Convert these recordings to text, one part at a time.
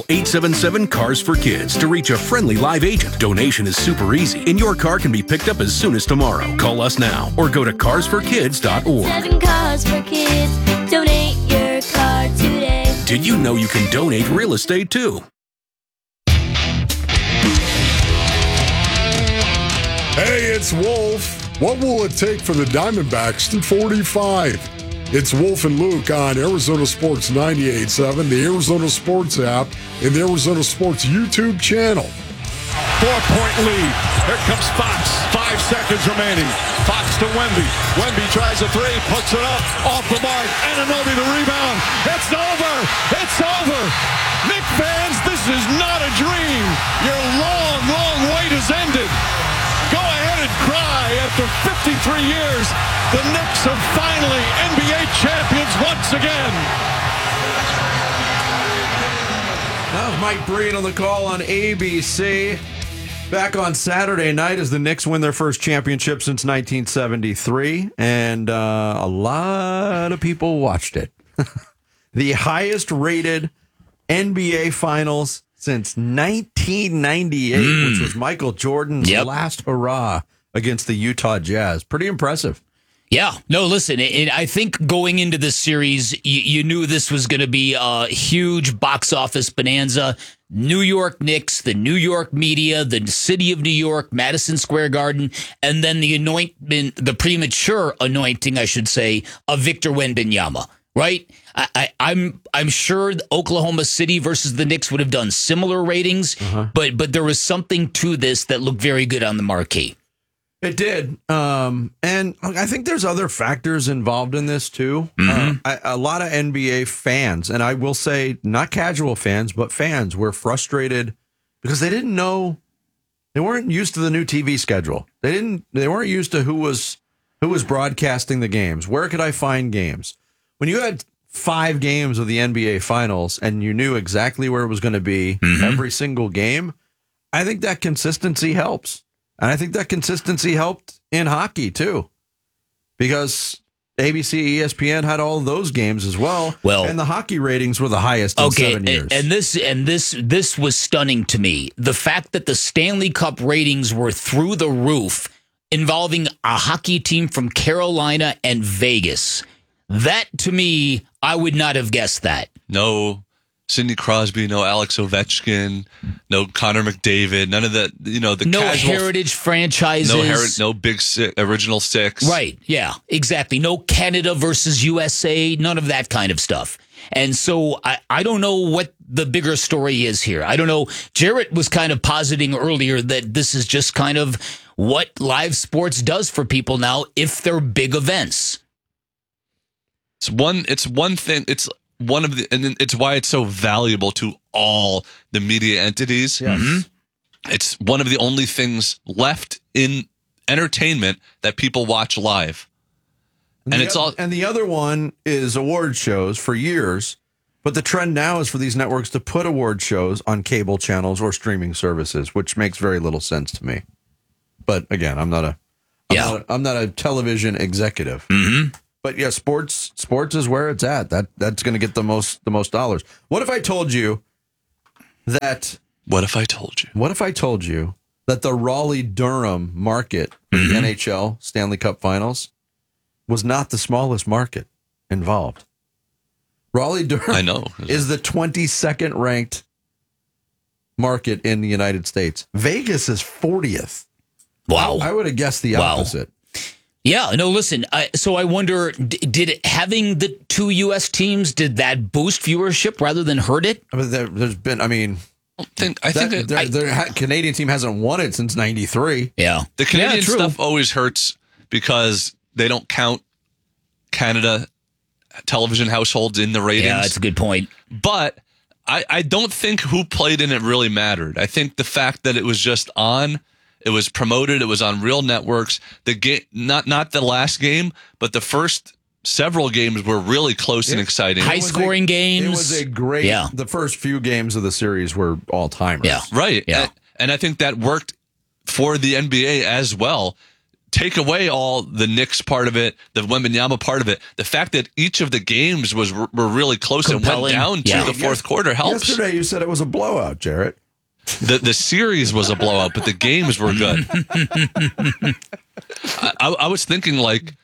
Call 877-CARS-FOR-KIDS to reach a friendly live agent. Donation is super easy, and your car can be picked up as soon as tomorrow. Call us now or go to carsforkids.org. 7 Cars for Kids. Donate your car today. Did you know you can donate real estate too? Hey, it's Wolf. What will it take for the Diamondbacks to 45? It's Wolf and Luke on Arizona Sports 98.7, the Arizona Sports app, and the Arizona Sports YouTube channel. 4-point lead. Here comes Fox. 5 seconds remaining. Fox to Wemby. Wemby tries a three, puts it up, off the mark. Anunoby the rebound. It's over. It's over. Knicks fans, this is not a dream. Your long, long wait has ended. Go ahead and cry. After 53 years, the Knicks are finally NBA champions once again. That was Mike Breen on the call on ABC. Back on Saturday night as the Knicks win their first championship since 1973, and a lot of people watched it. The highest rated NBA Finals since 1998, which was Michael Jordan's last hurrah against the Utah Jazz. Pretty impressive. Yeah. No, listen, I think going into this series, you knew this was going to be a huge box office bonanza. New York Knicks, the New York media, the city of New York, Madison Square Garden, and then the premature anointing, I should say, of Victor Wembanyama. Right? I'm sure Oklahoma City versus the Knicks would have done similar ratings, but there was something to this that looked very good on the marquee. It did. And I think there's other factors involved in this, too. A lot of NBA fans, and I will say not casual fans, but fans were frustrated because they didn't know, they weren't used to the new TV schedule. They weren't used to who was broadcasting the games. Where could I find games? When you had 5 games of the NBA Finals and you knew exactly where it was going to be every single game, I think that consistency helps. And I think that consistency helped in hockey, too, because ABC, ESPN had all of those games as well. Well, and the hockey ratings were the highest in 7 years. And this was stunning to me. The fact that the Stanley Cup ratings were through the roof involving a hockey team from Carolina and Vegas. That, to me, I would not have guessed that. No Sidney Crosby, no Alex Ovechkin, no Connor McDavid, none of that, the no casual heritage franchises. No big original six. Right, yeah, exactly. No Canada versus USA, none of that kind of stuff. And so I don't know what the bigger story is here. I don't know. Jarrett was kind of positing earlier that this is just kind of what live sports does for people now if they're big events. It's one thing. It's one of the, and it's why it's so valuable to all the media entities. Yes. It's one of the only things left in entertainment that people watch live. And the other one is award shows for years, but the trend now is for these networks to put award shows on cable channels or streaming services, which makes very little sense to me. But again, I'm not a television executive. But yeah, sports is where it's at. That's going to get the most dollars. What if I told you that the Raleigh-Durham market for the NHL Stanley Cup Finals was not the smallest market involved? Raleigh-Durham is the 22nd ranked market in the United States. Vegas is 40th. Wow. I would have guessed the opposite. Yeah, no, listen, so I wonder, did having the 2 U.S. teams, did that boost viewership rather than hurt it? I mean, there's been, the Canadian team hasn't won it since 93. Yeah. The Canadian stuff always hurts because they don't count Canada television households in the ratings. Yeah, that's a good point. But I don't think who played in it really mattered. I think the fact that it was just on, it was promoted, it was on real networks. The game, not the last game, but the first several games were really close and exciting. High-scoring games. It was a great... Yeah. The first few games of the series were all-timers. Yeah. Right. Yeah. And I think that worked for the NBA as well take away all the Knicks part of it, the Wembanyama part of it, the fact that each of the games were really close and went down to the fourth quarter helps. Yesterday you said it was a blowout, Jarrett. The series was a blowout, but the games were good. I was thinking, like,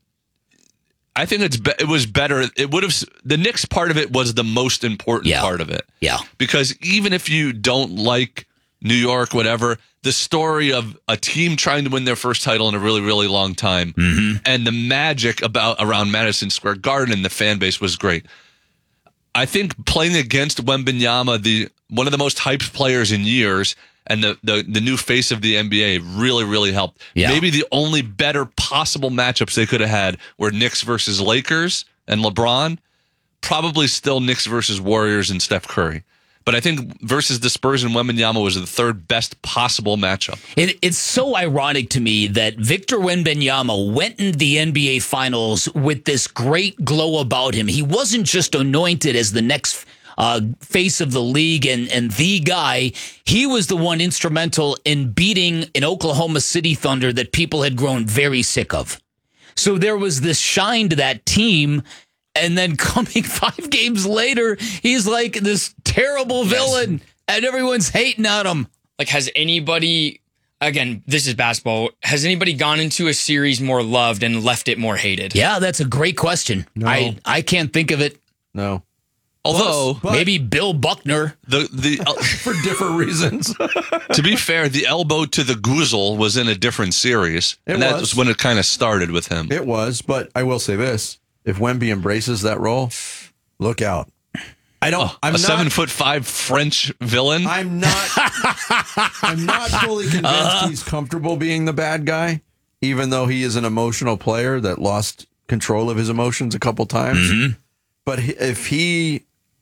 I think it was better. It would have, the Knicks part of it was the most important part of it. Yeah. Because even if you don't like New York, whatever, the story of a team trying to win their first title in a really, really long time, and the magic around Madison Square Garden and the fan base was great. I think playing against Wembanyama, one of the most hyped players in years, and the new face of the NBA really, really helped. Yeah. Maybe the only better possible matchups they could have had were Knicks versus Lakers and LeBron. Probably still Knicks versus Warriors and Steph Curry. But I think versus the Spurs and Wembanyama was the third best possible matchup. It's so ironic to me that Victor Wembanyama went into the NBA Finals with this great glow about him. He wasn't just anointed as the next face of the league and the guy. He was the one instrumental in beating an Oklahoma City Thunder that people had grown very sick of. So there was this shine to that team. And then coming 5 games later, he's like this terrible villain, and everyone's hating on him. Like, has anybody, again, this is basketball, has anybody gone into a series more loved and left it more hated? Yeah, that's a great question. No. I can't think of it. No. Although maybe Bill Buckner. For different reasons. To be fair, the elbow to the goozle was in a different series. That was when it kind of started with him. It was, but I will say this. If Wemby embraces that role, look out. I'm not 7'5" French villain. I'm not fully convinced he's comfortable being the bad guy, even though he is an emotional player that lost control of his emotions a couple times. Mm-hmm. But if he's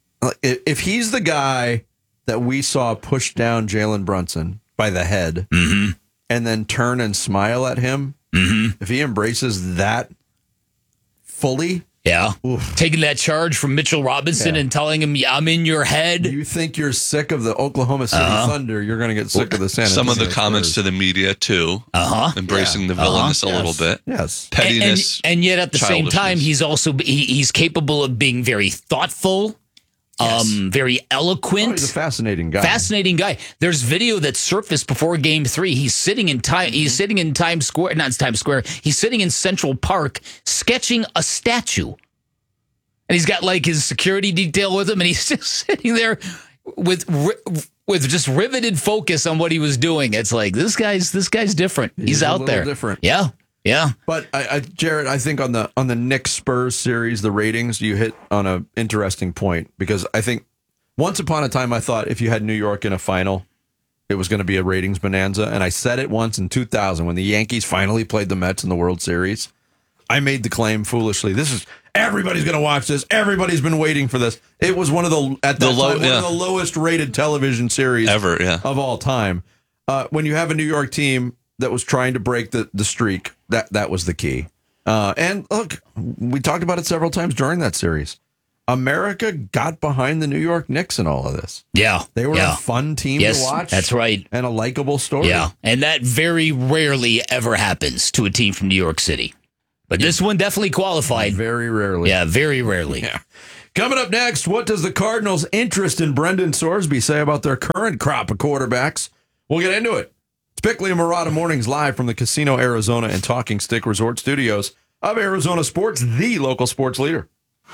the guy that we saw push down Jalen Brunson by the head and then turn and smile at him, if he embraces that fully, taking that charge from Mitchell Robinson and telling him, I'm in your head. You think you're sick of the Oklahoma City Thunder, you're going to get sick of the San Antonio Some of the comments to the media, too. Embracing the villainous a little bit. Yes. Pettiness. And yet at the same time, he's also he's capable of being very thoughtful, very eloquent. He's a fascinating guy. Fascinating guy. There's video that surfaced before Game 3. He's sitting in Times Square, not Times Square. He's sitting in Central Park sketching a statue, and he's got like his security detail with him, and he's just sitting there with just riveted focus on what he was doing. It's like this guy's different. He's out there. Different. Yeah. Yeah, but Jared, I think on the Knicks Spurs series, the ratings, you hit on an interesting point, because I think once upon a time I thought if you had New York in a final, it was going to be a ratings bonanza, and I said it once in 2000 when the Yankees finally played the Mets in the World Series. I made the claim foolishly. Everybody's going to watch this. Everybody's been waiting for this. It was one of the lowest rated television series ever, of all time. When you have a New York team that was trying to break the streak, that was the key. And look, we talked about it several times during that series. America got behind the New York Knicks in all of this. Yeah. They were a fun team to watch. That's right. And a likable story. Yeah. And that very rarely ever happens to a team from New York City. But this one definitely qualified. Very rarely. Yeah, very rarely. Yeah. Coming up next, what does the Cardinals' interest in Brendan Sorsby say about their current crop of quarterbacks? We'll get into it. It's Bickley and Marotta Mornings live from the Casino Arizona and Talking Stick Resort Studios of Arizona Sports, the local sports leader.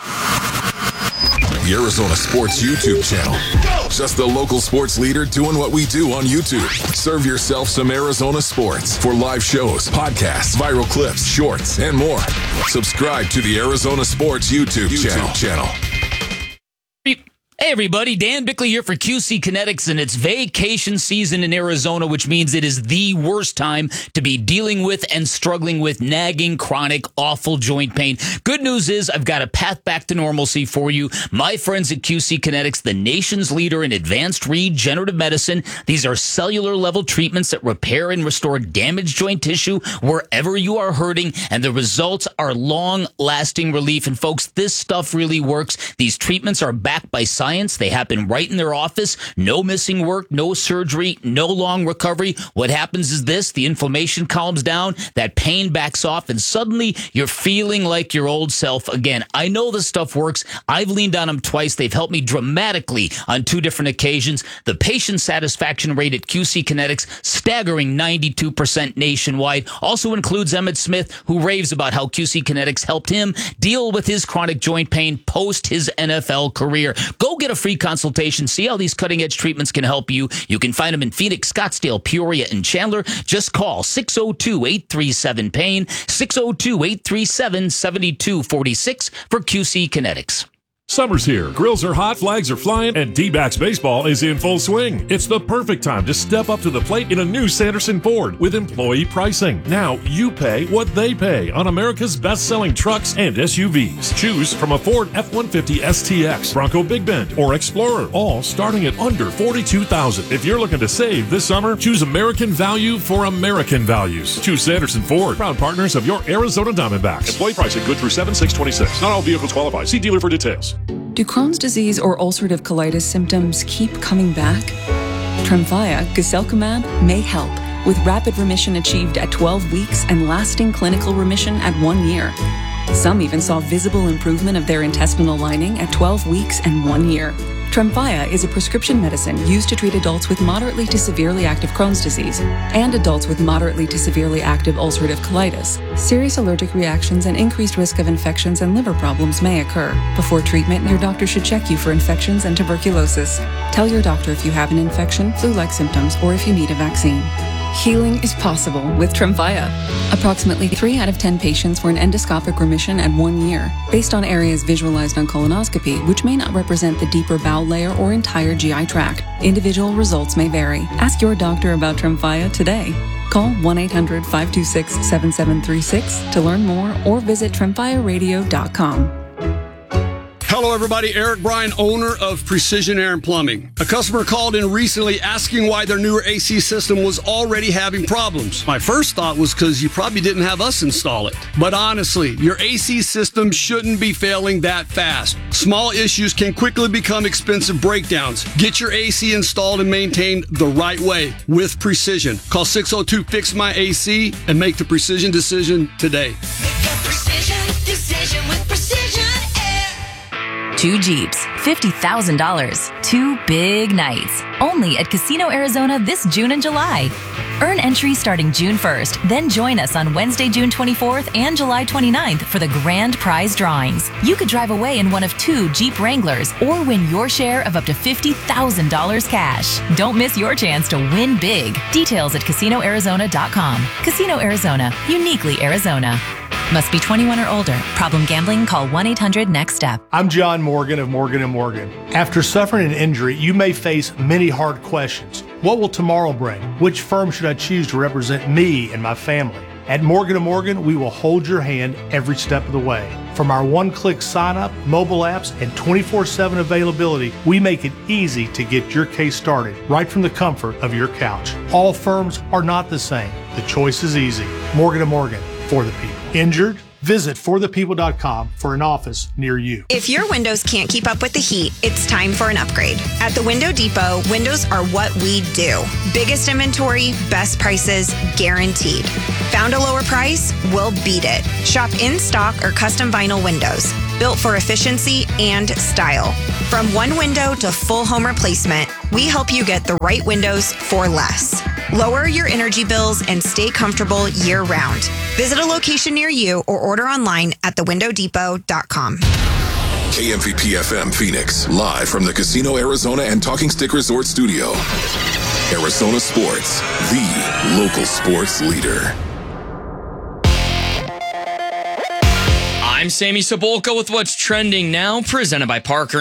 The Arizona Sports YouTube channel. Just the local sports leader doing what we do on YouTube. Serve yourself some Arizona sports for live shows, podcasts, viral clips, shorts, and more. Subscribe to the Arizona Sports YouTube channel. Hey everybody, Dan Bickley here for QC Kinetics, and it's vacation season in Arizona, which means it is the worst time to be dealing with and struggling with nagging, chronic, awful joint pain. Good news is I've got a path back to normalcy for you. My friends at QC Kinetics, the nation's leader in advanced regenerative medicine. These are cellular level treatments that repair and restore damaged joint tissue wherever you are hurting, and the results are long-lasting relief. And folks, this stuff really works. These treatments are backed by science clients. They happen right in their office. No missing work, no surgery, no long recovery. What happens is this: the inflammation calms down, that pain backs off, and suddenly you're feeling like your old self again. I know this stuff works. I've leaned on them twice. They've helped me dramatically on 2 different occasions. The patient satisfaction rate at QC Kinetics, staggering 92% nationwide. Also includes Emmett Smith, who raves about how QC Kinetics helped him deal with his chronic joint pain post his NFL career. Go get a free consultation. See how these cutting-edge treatments can help you. You can find them in Phoenix, Scottsdale, Peoria, and Chandler. Just call 602-837-PAIN, 602-837-7246 for QC Kinetics. Summer's here, grills are hot, flags are flying, and D-backs baseball is in full swing. It's the perfect time to step up to the plate in a new Sanderson Ford with employee pricing. Now you pay what they pay on America's best-selling trucks and SUVs. Choose from a Ford F-150 STX, Bronco Big Bend, or Explorer, all starting at under $42,000. If you're looking to save this summer, choose American value for American values. Choose Sanderson Ford, proud partners of your Arizona Diamondbacks. Employee pricing good through 7/6/26. Not all vehicles qualify. See dealer for details. Do Crohn's disease or ulcerative colitis symptoms keep coming back? Tremfya, guselkumab, may help, with rapid remission achieved at 12 weeks and lasting clinical remission at 1 year. Some even saw visible improvement of their intestinal lining at 12 weeks and 1 year. Tremfya is a prescription medicine used to treat adults with moderately to severely active Crohn's disease and adults with moderately to severely active ulcerative colitis. Serious allergic reactions and increased risk of infections and liver problems may occur. Before treatment, your doctor should check you for infections and tuberculosis. Tell your doctor if you have an infection, flu-like symptoms, or if you need a vaccine. Healing is possible with Tremfya. Approximately 3 out of 10 patients were in endoscopic remission at 1 year, based on areas visualized on colonoscopy, which may not represent the deeper bowel layer or entire GI tract. Individual results may vary. Ask your doctor about Tremfya today. Call 1-800-526-7736 to learn more or visit tremfyaradio.com. Hello, everybody. Eric Bryan, owner of Precision Air and Plumbing. A customer called in recently asking why their newer AC system was already having problems. My first thought was because you probably didn't have us install it. But honestly, your AC system shouldn't be failing that fast. Small issues can quickly become expensive breakdowns. Get your AC installed and maintained the right way with Precision. Call 602-FIX-MY-AC and make the Precision decision today. Make a precision decision with Precision Air. 2 Jeeps, $50,000. 2 big nights. Only at Casino Arizona this June and July. Earn entries starting June 1st, then join us on Wednesday, June 24th and July 29th for the grand prize drawings. You could drive away in one of 2 Jeep Wranglers or win your share of up to $50,000 cash. Don't miss your chance to win big. Details at CasinoArizona.com. Casino Arizona, uniquely Arizona. Must be 21 or older. Problem gambling? Call 1-800-NEXT-STEP. I'm John Morgan of Morgan & Morgan. After suffering an injury, you may face many hard questions. What will tomorrow bring? Which firm should I choose to represent me and my family? At Morgan & Morgan, we will hold your hand every step of the way. From our one-click sign-up, mobile apps, and 24/7 availability, we make it easy to get your case started right from the comfort of your couch. All firms are not the same. The choice is easy. Morgan & Morgan, for the people. Injured? Visit forthepeople.com for an office near you. If your windows can't keep up with the heat, it's time for an upgrade. At the Window Depot, windows are what we do. Biggest inventory, best prices, guaranteed. Found a lower price? We'll beat it. Shop in stock or custom vinyl windows, built for efficiency and style. From one window to full home replacement, we help you get the right windows for less. Lower your energy bills and stay comfortable year-round. Visit a location near you or order online at thewindowdepot.com. KMVP FM Phoenix, live from the Casino Arizona and Talking Stick Resort Studio. Arizona Sports, the local sports leader. I'm Sammy Sabolka with what's trending now, presented by Parker